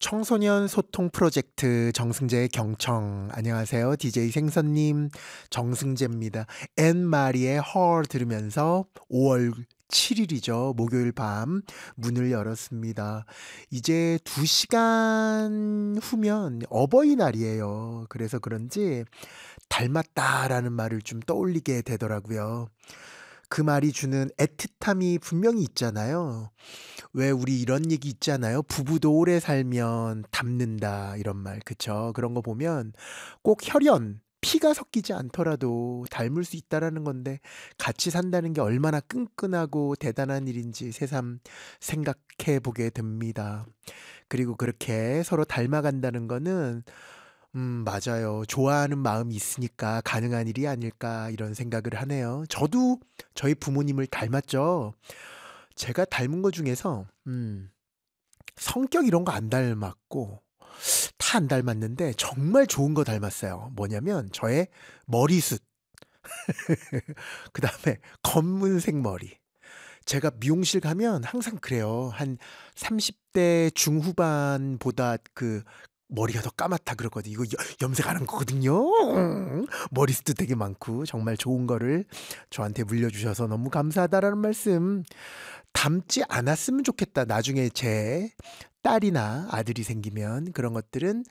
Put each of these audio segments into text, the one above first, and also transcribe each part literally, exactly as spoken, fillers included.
청소년 소통 프로젝트 정승재의 경청. 안녕하세요. 디제이 생선님, 정승재입니다. 앤 마리의 Her 들으면서 오월 칠일이죠. 목요일 밤 문을 열었습니다. 이제 두 시간 후면 어버이날이에요. 그래서 그런지 닮았다라는 말을 좀 떠올리게 되더라고요. 그 말이 주는 애틋함이 분명히 있잖아요. 왜 우리 이런 얘기 있잖아요. "부부도 오래 살면 닮는다." 이런 말. 그쵸. 그런 거 보면 꼭 혈연, 피가 섞이지 않더라도 닮을 수 있다라는 건데, 같이 산다는 게 얼마나 끈끈하고 대단한 일인지 새삼 생각해 보게 됩니다. 그리고 그렇게 서로 닮아간다는 거는 음 맞아요. 좋아하는 마음이 있으니까 가능한 일이 아닐까 이런 생각을 하네요. 저도 저희 부모님을 닮았죠. 제가 닮은 것 중에서 음 성격 이런 거 안 닮았고 다 안 닮았는데 정말 좋은 거 닮았어요. 뭐냐면 저의 머리숱. 그다음에 검은색 머리. 제가 미용실 가면 항상 그래요. 한 삼십 대 중후반보다 그 "머리가 더 까맣다." 그러거든요. 이거 여 염색하는 거거든요. 음. 머리숱도 되게 많고 정말 좋은 거를 저한테 물려주셔서 너무 감사하다라는 말씀. 닮지 않았으면 좋겠다. 나중에 제 딸이나 아들이 생기면 그런 것들은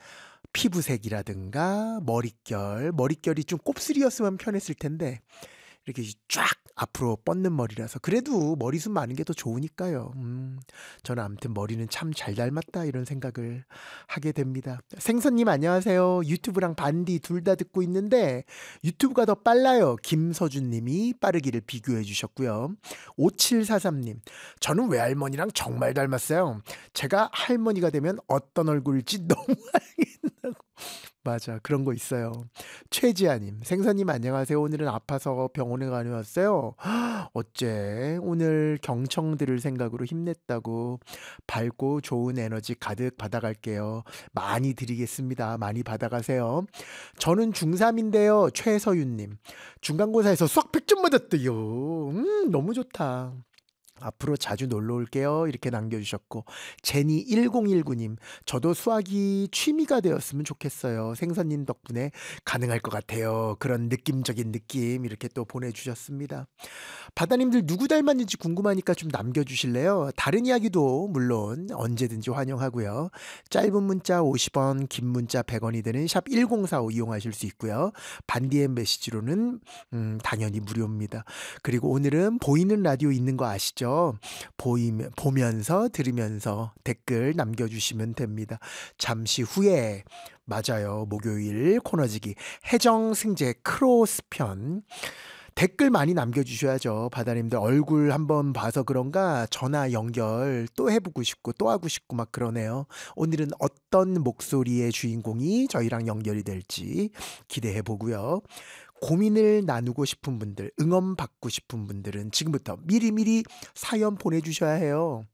피부색이라든가 머릿결, 머릿결이 좀 곱슬이었으면 편했을 텐데 이렇게 쫙 앞으로 뻗는 머리라서 그래도 머리숱 많은 게 더 좋으니까요. 음. 저는 아무튼 '머리는 참 잘 닮았다.' 이런 생각을 하게 됩니다. 생선님 안녕하세요. 유튜브랑 반디 둘 다 듣고 있는데 유튜브가 더 빨라요. 김서준 님이 빠르기를 비교해 주셨고요. 오칠사삼 님, "저는 외할머니랑 정말 닮았어요. 제가 할머니가 되면 어떤 얼굴일지 너무 알겠다고." 맞아. 그런 거 있어요. 최지아님, "생선님 안녕하세요. 오늘은 아파서 병원에 다녀왔어요. 어째 오늘 경청 들을 생각으로 힘냈다고 밝고 좋은 에너지 가득 받아갈게요. 많이 드리겠습니다. 많이 받아가세요." 저는 중삼인데요. 최서윤님, "중간고사에서 수학 백 점 맞았대요. 음 너무 좋다. 앞으로 자주 놀러 올게요." 이렇게 남겨주셨고, 제니 일공일구 님, "저도 수학이 취미가 되었으면 좋겠어요. 생선님 덕분에 가능할 것 같아요." 그런 느낌적인 느낌 이렇게 또 보내주셨습니다. 바다님들 누구 닮았는지 궁금하니까 좀 남겨주실래요? 다른 이야기도 물론 언제든지 환영하고요. 짧은 문자 오십 원, 긴 문자 백 원이 되는 샵 일공사오 이용하실 수 있고요. 반디엠 메시지로는 음, 당연히 무료입니다. 그리고 오늘은 보이는 라디오 있는 거 아시죠? 보이면, 보면서 들으면서 댓글 남겨주시면 됩니다. 잠시 후에 맞아요. 목요일 코너지기 해정승재 크로스 편 댓글 많이 남겨주셔야죠. 바다님들 얼굴 한번 봐서 그런가 전화 연결 또 해보고 싶고 또 하고 싶고 막 그러네요. 오늘은 어떤 목소리의 주인공이 저희랑 연결이 될지 기대해 보고요. 고민을 나누고 싶은 분들, 응원 받고 싶은 분들은 지금부터 미리미리 사연 보내주셔야 해요.